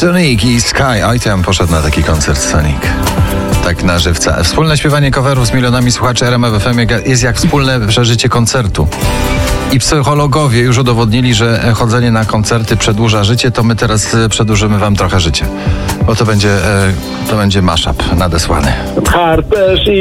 Sonic i Sky. Oj, to ja bym poszedł na taki koncert Sonic. Tak na żywca. Wspólne śpiewanie coverów z milionami słuchaczy RMF FM jest jak wspólne przeżycie koncertu. I psychologowie już udowodnili, że chodzenie na koncerty przedłuża życie, to my teraz przedłużymy wam trochę życie. Bo to będzie mashup nadesłany. Harperz